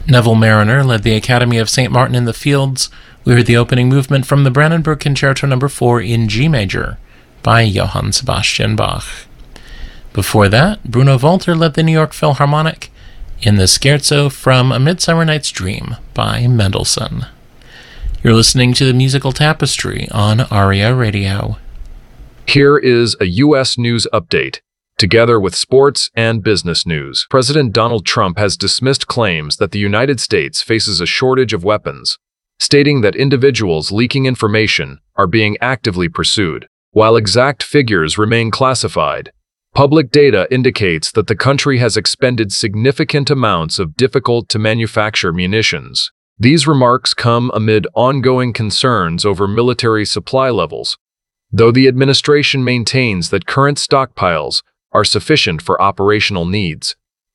Neville Mariner led the Academy of St. Martin in the Fields. We heard the opening movement from the Brandenburg Concerto No. 4 in G major by Johann Sebastian Bach. Before that, Bruno Walter led the New York Philharmonic in the Scherzo from A Midsummer Night's Dream by Mendelssohn. You're listening to the Musical Tapestry on ARIA Radio. Here is a U.S. news update, together with sports and business news. President Donald Trump has dismissed claims that the United States faces a shortage of weapons, stating that individuals leaking information are being actively pursued. While exact figures remain classified, public data indicates that the country has expended significant amounts of difficult-to-manufacture munitions. These remarks come amid ongoing concerns over military supply levels, though the administration maintains that current stockpiles are sufficient for operational needs.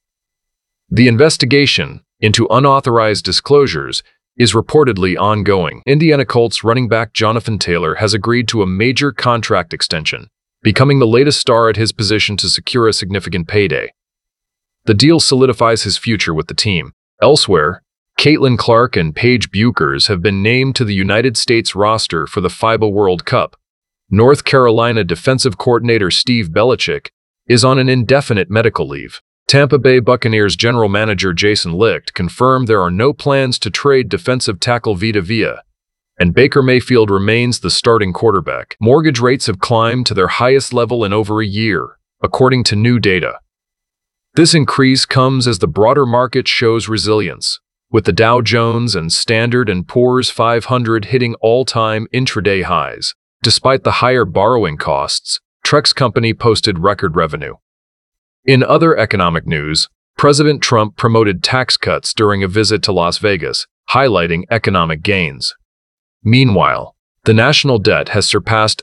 The investigation into unauthorized disclosures is reportedly ongoing. Indiana Colts running back Jonathan Taylor has agreed to a major contract extension, becoming the latest star at his position to secure a significant payday. The deal solidifies his future with the team. Elsewhere, Caitlin Clark and Paige Buchers have been named to the United States roster for the FIBA World Cup. North Carolina defensive coordinator Steve Belichick is on an indefinite medical leave. Tampa Bay Buccaneers general manager Jason Licht confirmed there are no plans to trade defensive tackle Vita Vea, and Baker Mayfield remains the starting quarterback. Mortgage rates have climbed to their highest level in over a year, according to new data. This increase comes as the broader market shows resilience, with the Dow Jones and Standard & Poor's 500 hitting all-time intraday highs. Despite the higher borrowing costs, Trex Company posted record revenue. In other economic news, President Trump promoted tax cuts during a visit to Las Vegas, highlighting economic gains. Meanwhile, the national debt has surpassed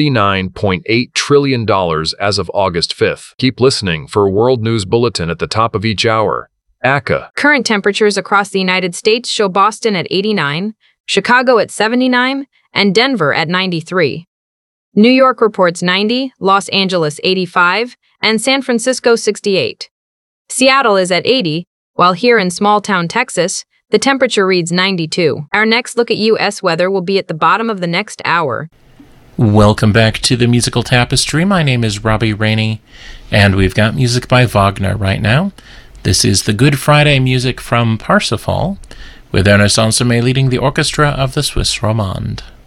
$39.8 trillion as of August 5th. Keep listening for a World News Bulletin at the top of each hour. ACA. Current temperatures across the United States show Boston at 89, Chicago at 79, and Denver at 93. New York reports 90, Los Angeles 85, and San Francisco 68. Seattle is at 80, while here in small-town Texas, the temperature reads 92. Our next look at U.S. weather will be at the bottom of the next hour. Welcome back to the Musical Tapestry. My name is Robbie Rainey, and we've got music by Wagner right now. This is the Good Friday music from Parsifal, with Ernest Ansermet leading the orchestra of the Swiss Romande.